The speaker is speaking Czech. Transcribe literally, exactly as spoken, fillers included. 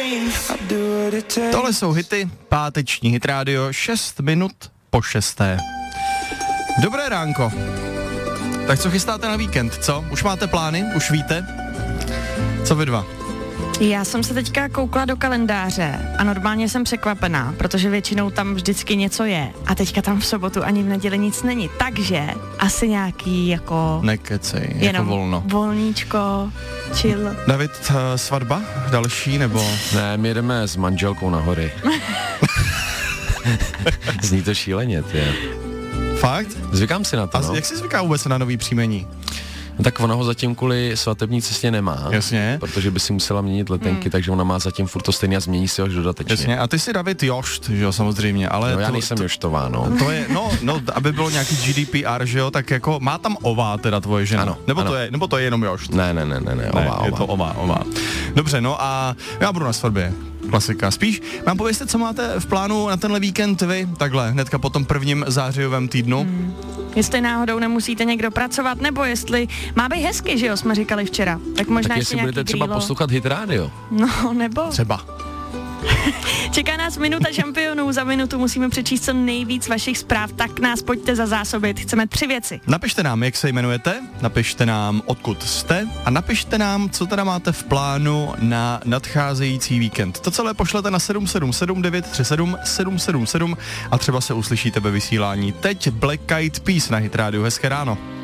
Tohle jsou hity, páteční Hit Radio, šest minut po šesté. Dobré ránko. Tak co chystáte na víkend, co? Už máte plány? Už víte? Co vy dva? Já jsem se teďka koukla do kalendáře a normálně jsem překvapená, protože většinou tam vždycky něco je a teďka tam v sobotu ani v neděli nic není, takže asi nějaký jako... Nekecej, jako jenom volno. volníčko, chill. David, uh, svatba další, nebo... Ne, my jdeme s manželkou na hory. Zní to šíleně, ty. Fakt? Zvykám si na to, A no. jak si zvyká vůbec na nový příjmení? No, tak ona ho zatím kvůli svatební cestě nemá. Jasně. Protože by si musela měnit letenky, hmm. takže ona má zatím furt to stejně a změní si ho až dodatečně. Jasně, a ty jsi David Jošt, že jo, samozřejmě, ale... No já to, nejsem to, Joštová, no. To je, no, no, aby bylo nějaký G D P R, že jo, tak jako má tam ová teda tvoje žena. Ano, nebo, ano. To je, nebo to je jenom Jošt? Ne, ne, ne, ne, ne, ová, ne ová. je to ová, ová. Dobře, no a já budu na svatbě. Klasika. Spíš nám povězte, co máte v plánu na tenhle víkend vy, takhle, hnedka po tom prvním zářijovém týdnu. Hmm. Jestli náhodou nemusíte někdo pracovat, nebo jestli má být hezky, že jo, jsme říkali včera. Tak možná tak ještě jestli nějaký budete třeba grillo. poslouchat Hit Radio. No, nebo... Třeba. Čeká nás minuta šampionů, za minutu musíme přečíst co nejvíc vašich zpráv, tak nás pojďte zazásobit, chceme tři věci. Napište nám, jak se jmenujete, napište nám, odkud jste a napište nám, co teda máte v plánu na nadcházející víkend. To celé pošlete na sedm sedm sedm devět tři sedm sedm sedm sedm a třeba se uslyšíte ve vysílání. Teď Black Eyed Peas na Hit Radio. Hezké ráno.